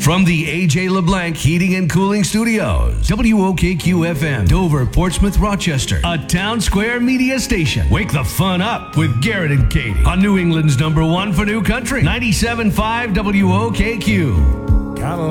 From the A.J. LeBlanc Heating and Cooling Studios, WOKQ-FM, Dover, Portsmouth, Rochester, a Town Square media station. Wake the fun up with Garrett and Katie on New England's #1 for new country, 97.5 WOKQ.